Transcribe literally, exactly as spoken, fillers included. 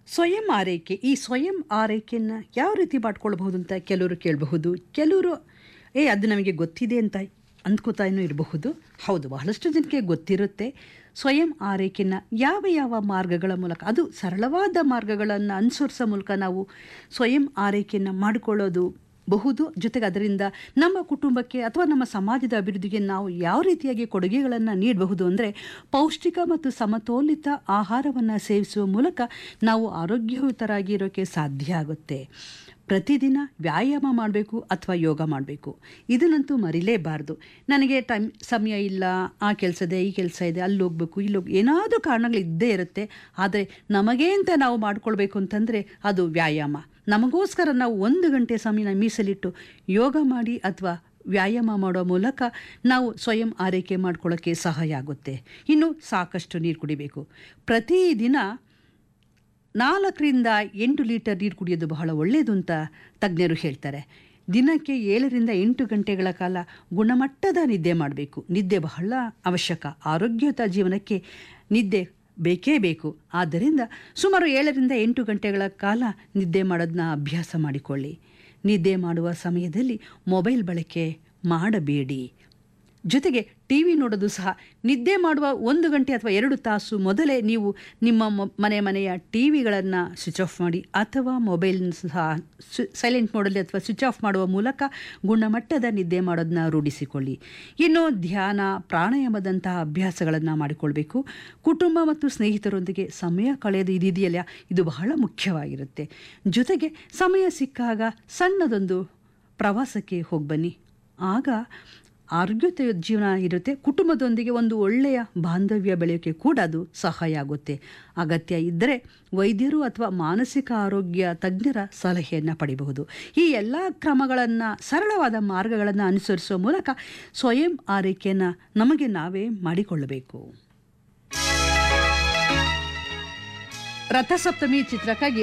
ಸ್ವಯಂ ಆರೈಕೆ ಈ ಸ್ವಯಂ ಆರೈಕೆಯನ್ನು ಯಾವ ರೀತಿ ಮಾಡ್ಕೊಳ್ಬಹುದು ಅಂತ ಕೆಲವರು ಕೇಳಬಹುದು. ಕೆಲವರು ಏ ಅದು ನಮಗೆ ಗೊತ್ತಿದೆ ಅಂತ ಅಂದ್ಕೋತಾನೂ ಇರಬಹುದು. ಹೌದು, ಬಹಳಷ್ಟು ಜನಕ್ಕೆ ಗೊತ್ತಿರುತ್ತೆ. ಸ್ವಯಂ ಆರೈಕೆಯನ್ನು ಯಾವ ಯಾವ ಮಾರ್ಗಗಳ ಮೂಲಕ, ಅದು ಸರಳವಾದ ಮಾರ್ಗಗಳನ್ನು ಅನುಸರಿಸೋ ಮೂಲಕ ನಾವು ಸ್ವಯಂ ಆರೈಕೆಯನ್ನು ಮಾಡಿಕೊಳ್ಳೋದು ಬಹುದು. ಜೊತೆಗೆ ಅದರಿಂದ ನಮ್ಮ ಕುಟುಂಬಕ್ಕೆ ಅಥವಾ ನಮ್ಮ ಸಮಾಜದ ಅಭಿವೃದ್ಧಿಗೆ ನಾವು ಯಾವ ರೀತಿಯಾಗಿ ಕೊಡುಗೆಗಳನ್ನು ನೀಡಬಹುದು ಅಂದರೆ, ಪೌಷ್ಟಿಕ ಮತ್ತು ಸಮತೋಲಿತ ಆಹಾರವನ್ನು ಸೇವಿಸುವ ಮೂಲಕ ನಾವು ಆರೋಗ್ಯಯುತರಾಗಿರೋಕ್ಕೆ ಸಾಧ್ಯ ಆಗುತ್ತೆ. ಪ್ರತಿದಿನ ವ್ಯಾಯಾಮ ಮಾಡಬೇಕು ಅಥವಾ ಯೋಗ ಮಾಡಬೇಕು, ಇದನ್ನಂತೂ ಮರಿಲೇಬಾರ್ದು. ನನಗೆ ಟೈಮ್ ಸಮಯ ಇಲ್ಲ, ಆ ಕೆಲಸ ಇದೆ, ಈ ಕೆಲಸ ಇದೆ, ಅಲ್ಲಿ ಹೋಗ್ಬೇಕು, ಇಲ್ಲಿ ಹೋಗಿ ಏನಾದರೂ ಕಾರಣಗಳು ಇದ್ದೇ ಇರುತ್ತೆ. ಆದರೆ ನಮಗೇ ಅಂತ ನಾವು ಮಾಡ್ಕೊಳ್ಬೇಕು ಅಂತಂದರೆ ಅದು ವ್ಯಾಯಾಮ. ನಮಗೋಸ್ಕರ ನಾವು ಒಂದು ಗಂಟೆ ಸಮಯನ ಮೀಸಲಿಟ್ಟು ಯೋಗ ಮಾಡಿ ಅಥವಾ ವ್ಯಾಯಾಮ ಮಾಡೋ ಮೂಲಕ ನಾವು ಸ್ವಯಂ ಆರೈಕೆ ಮಾಡ್ಕೊಳ್ಳೋಕ್ಕೆ ಸಹಾಯ ಆಗುತ್ತೆ. ಇನ್ನು ಸಾಕಷ್ಟು ನೀರು ಕುಡಿಬೇಕು. ಪ್ರತಿದಿನ ನಾಲ್ಕರಿಂದ ಎಂಟು ಲೀಟರ್ ನೀರು ಕುಡಿಯೋದು ಬಹಳ ಒಳ್ಳೆಯದು ಅಂತ ತಜ್ಞರು ಹೇಳ್ತಾರೆ. ದಿನಕ್ಕೆ ಏಳರಿಂದ ಎಂಟು ಗಂಟೆಗಳ ಕಾಲ ಗುಣಮಟ್ಟದ ನಿದ್ದೆ ಮಾಡಬೇಕು. ನಿದ್ದೆ ಬಹಳ ಅವಶ್ಯಕ. ಆರೋಗ್ಯಯುತ ಜೀವನಕ್ಕೆ ನಿದ್ದೆ ಬೇಕೇ ಬೇಕು. ಆದ್ದರಿಂದ ಸುಮಾರು ಏಳರಿಂದ ಎಂಟು ಗಂಟೆಗಳ ಕಾಲ ನಿದ್ದೆ ಮಾಡೋದನ್ನ ಅಭ್ಯಾಸ ಮಾಡಿಕೊಳ್ಳಿ. ನಿದ್ದೆ ಮಾಡುವ ಸಮಯದಲ್ಲಿ ಮೊಬೈಲ್ ಬಳಕೆ ಮಾಡಬೇಡಿ. ಜೊತೆಗೆ ಟಿ ವಿ ನೋಡೋದು ಸಹ ನಿದ್ದೆ ಮಾಡುವ ಒಂದು ಗಂಟೆ ಅಥವಾ ಎರಡು ತಾಸು ಮೊದಲೇ ನೀವು ನಿಮ್ಮ ಮನೆ ಮನೆಯ ಟಿ ವಿಗಳನ್ನು ಸ್ವಿಚ್ ಆಫ್ ಮಾಡಿ ಅಥವಾ ಮೊಬೈಲ್ನ ಸಹ ಸೈಲೆಂಟ್ ಮೋಡಲ್ಲಿ ಅಥವಾ ಸ್ವಿಚ್ ಆಫ್ ಮಾಡುವ ಮೂಲಕ ಗುಣಮಟ್ಟದ ನಿದ್ದೆ ಮಾಡೋದನ್ನ ರೂಢಿಸಿಕೊಳ್ಳಿ. ಇನ್ನು ಧ್ಯಾನ, ಪ್ರಾಣಾಯಾಮದಂತಹ ಅಭ್ಯಾಸಗಳನ್ನು ಮಾಡಿಕೊಳ್ಬೇಕು. ಕುಟುಂಬ ಮತ್ತು ಸ್ನೇಹಿತರೊಂದಿಗೆ ಸಮಯ ಕಳೆಯೋದು ಇದೆಯಲ್ಲ, ಇದು ಬಹಳ ಮುಖ್ಯವಾಗಿರುತ್ತೆ. ಜೊತೆಗೆ ಸಮಯ ಸಿಕ್ಕಾಗ ಸಣ್ಣದೊಂದು ಪ್ರವಾಸಕ್ಕೆ ಹೋಗಿ ಬನ್ನಿ. ಆಗ ಆರೋಗ್ಯಯುತ ಜೀವನ ಇರುತ್ತೆ. ಕುಟುಂಬದೊಂದಿಗೆ ಒಂದು ಒಳ್ಳೆಯ ಬಾಂಧವ್ಯ ಬೆಳೆಯೋಕ್ಕೆ ಕೂಡ ಅದು ಸಹಾಯ ಆಗುತ್ತೆ. ಅಗತ್ಯ ಇದ್ದರೆ ವೈದ್ಯರು ಅಥವಾ ಮಾನಸಿಕ ಆರೋಗ್ಯ ತಜ್ಞರ ಸಲಹೆಯನ್ನು ಪಡೆಯಬಹುದು. ಈ ಎಲ್ಲ ಕ್ರಮಗಳನ್ನು, ಸರಳವಾದ ಮಾರ್ಗಗಳನ್ನು ಅನುಸರಿಸುವ ಮೂಲಕ ಸ್ವಯಂ ಆರೈಕೆಯನ್ನು ನಮಗೆ ನಾವೇ ಮಾಡಿಕೊಳ್ಳಬೇಕು. ರಥಸಪ್ತಮಿ ಚಿತ್ರಕ್ಕಾಗಿ